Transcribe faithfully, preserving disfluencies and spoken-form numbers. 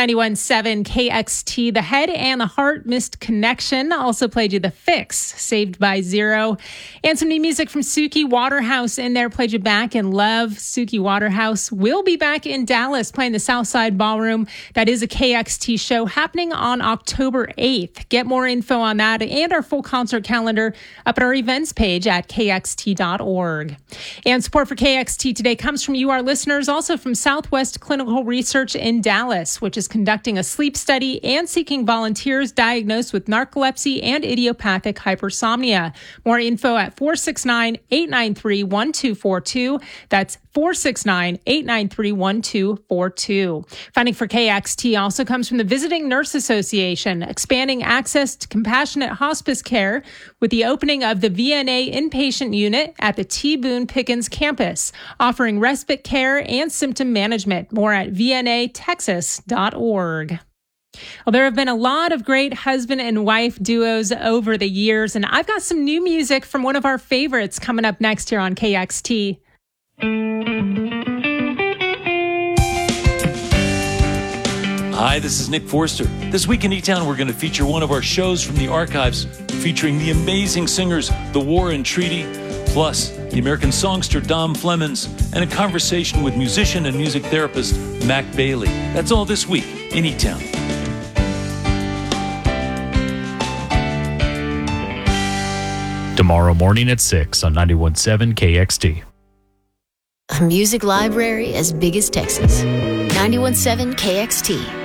ninety-one point seven K X T, The Head and the Heart, Missed Connection. Also played you The Fix, Saved by Zero. And some new music from Suki Waterhouse in there. Played you Back in Love. Suki Waterhouse will be back in Dallas playing the Southside Ballroom. That is a K X T show happening on October eighth. Get more info on that and our full concert calendar up at our events page at K X T dot org. And support for K X T today comes from you, our listeners, also from Southwest Clinical Research in Dallas, which is conducting a sleep study and seeking volunteers diagnosed with narcolepsy and idiopathic hypersomnia. More info at four six nine, eight nine three, one two four two. That's four six nine, eight nine three, one two four two. Funding for K X T also comes from the Visiting Nurse Association, expanding access to compassionate hospice care with the opening of the V N A inpatient unit at the T. Boone Pickens campus, offering respite care and symptom management. More at V N A Texas dot org. Well, there have been a lot of great husband and wife duos over the years, and I've got some new music from one of our favorites coming up next here on K X T. Hi, this is Nick Forster. This week in E-Town, we're going to feature one of our shows from the archives featuring the amazing singers The War and Treaty, plus the American songster Dom Flemons, and a conversation with musician and music therapist Mac Bailey. That's all this week in E-Town. Tomorrow morning at six on ninety-one point seven K X T. A music library as big as Texas. ninety-one point seven K X T.